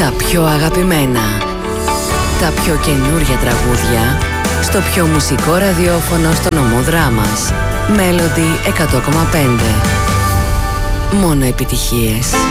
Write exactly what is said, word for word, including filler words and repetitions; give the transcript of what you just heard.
Τα πιο αγαπημένα, τα πιο καινούρια τραγούδια στο πιο μουσικό ραδιόφωνο στο νομό Δράμας. Melody εκατό κόμμα πέντε. Μόνο επιτυχίες.